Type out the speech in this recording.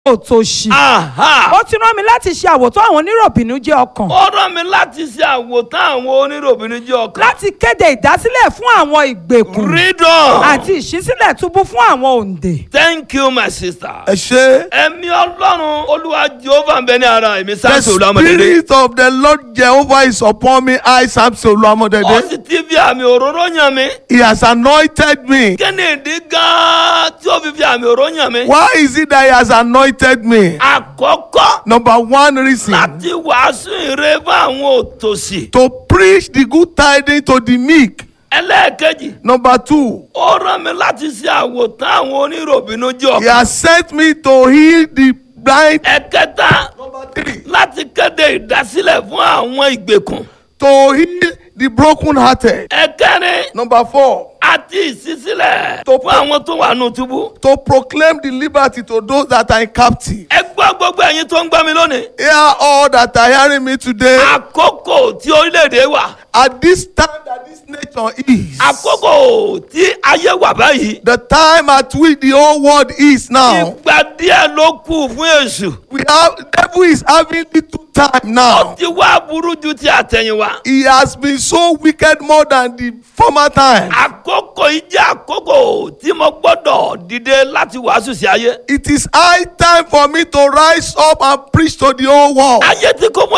òtòṣì. Ó ti rán mi láti ṣe àwòtán àwọn oníròbìnújẹ́ ọkàn. Ó rán mi láti ṣe àwòtán àwọn oníròbìnújẹ́ ọkàn. Láti kéde ìdásílẹ̀ fún àwọn ìgbèkùn. Freedom. Àti ìṣísílẹ̀ túbú fún àwọn òǹdè. Thank you, my sister. ẹ ṣé. Ẹ̀mí Ọlọ́run Olúwa Jehovah ń bẹ ní ara èmi The Samson Olúwamọdédé. spirit of the Lord Jehovah is upon me. I, Samson Ó Olúwamọdédé. sì ti fi àmì òróró yàn mí. He has anointed me. Kí ni ìdí gan-an tí ó fi fi àmì òróró yàn mí? Why is it that he has anointed me? Àkọ́kọ́ Number one reason, láti wàásù ìre fún àwọn òtòṣì. to preach the good tidings to the meek. Ẹlẹ́ẹ̀kejì, Number two, ó rán mi láti ṣe àwòtán àwọn oníròbìnújẹ́ he ọkàn. has sent me to heal the blind. Ẹ̀kẹta, Number three, láti kéde ìdásílẹ̀ fún àwọn ìgbèkùn. to heal the brokenhearted. Ẹ̀kẹrin, Number four, àti ìṣísílẹ̀ Tó- fún àwọn tó wà nù túbú. to proclaim the liberty to those that are in captivity. Ẹ gbọ́ gbogbo ẹ̀yin tó ń gbọ́ mi lónìí. Hear all that are hearing me today. Àkókò tí orílẹ̀-èdè wà. At this time that this nation is, Àkókò tí ayé wà báyìí. the time at which the whole world is now, Ìgbà díẹ̀ ló kù fún èṣù. devil is having little time Ó now. ti wá burú ju ti àtẹ̀yìnwá. He has been so wicked more than the former time. Àkókò yìí jẹ́ àkókò tí mo gbọ́dọ̀ dìde láti wàásù sí ayé. It is high time for me to rise up and preach to the whole world. Ayé tí kò mọ